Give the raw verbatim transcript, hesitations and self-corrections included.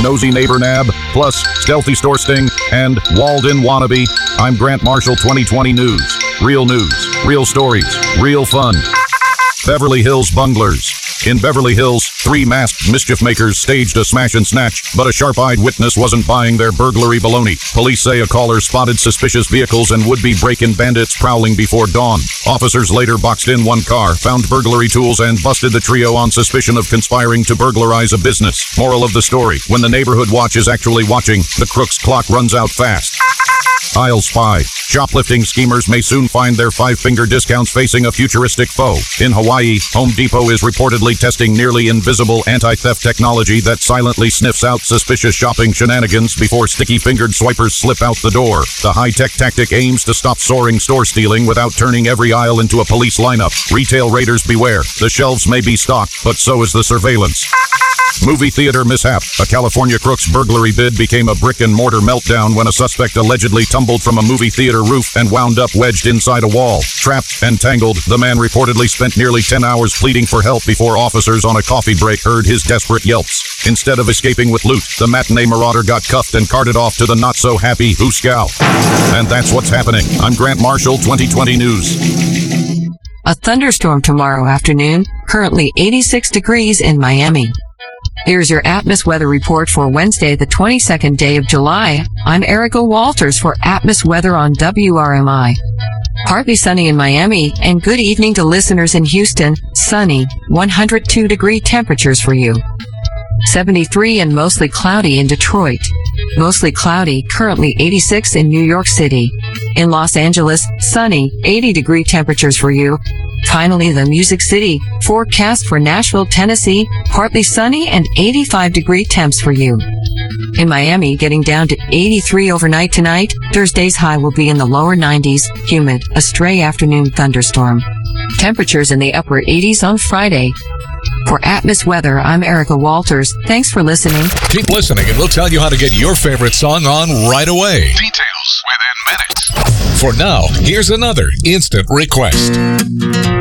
nosy neighbor nab, plus stealthy store sting, and walled-in wannabe. I'm Grant Marshall, twenty twenty News. Real news, real stories, real fun. Beverly Hills bunglers. In Beverly Hills, three masked mischief makers staged a smash and snatch, but a sharp-eyed witness wasn't buying their burglary baloney. Police say a caller spotted suspicious vehicles and would-be break-in bandits prowling before dawn. Officers later boxed in one car, found burglary tools, and busted the trio on suspicion of conspiring to burglarize a business. Moral of the story: when the neighborhood watch is actually watching, the crook's clock runs out fast. Aisle spy. Shoplifting schemers may soon find their five-finger discounts facing a futuristic foe. In Hawaii, Home Depot is reportedly testing nearly invisible anti-theft technology that silently sniffs out suspicious shopping shenanigans before sticky-fingered swipers slip out the door. The high-tech tactic aims to stop soaring store stealing without turning every aisle into a police lineup. Retail raiders beware. The shelves may be stocked, but so is the surveillance. Movie theater mishap. A California crook's burglary bid became a brick-and-mortar meltdown when a suspect allegedly tumbled from a movie theater roof and wound up wedged inside a wall. Trapped and tangled, the man reportedly spent nearly ten hours pleading for help before officers on a coffee break heard his desperate yelps. Instead of escaping with loot, the matinee marauder got cuffed and carted off to the not-so-happy Hooskow. And that's what's happening. I'm Grant Marshall, twenty twenty News. A thunderstorm tomorrow afternoon, currently eighty-six degrees in Miami. Here's your Atmos weather report for Wednesday, the twenty-second day of July. I'm Erica Walters for Atmos weather on W R M I. Partly sunny in Miami, and good evening to listeners in Houston. Sunny, one hundred two degree temperatures for you. seventy-three and mostly cloudy in Detroit. Mostly cloudy, currently eighty-six in New York City. In Los Angeles, sunny, eighty degree temperatures for you. Finally, the Music City, forecast for Nashville, Tennessee, partly sunny and eighty-five degree temps for you. In Miami, getting down to eighty-three overnight tonight. Thursday's high will be in the lower nineties, humid, a stray afternoon thunderstorm. Temperatures in the upper eighties on Friday. For Atmos Weather, I'm Erica Walters. Thanks for listening. Keep listening and we'll tell you how to get your favorite song on right away. Details within minutes. For now, here's another instant request.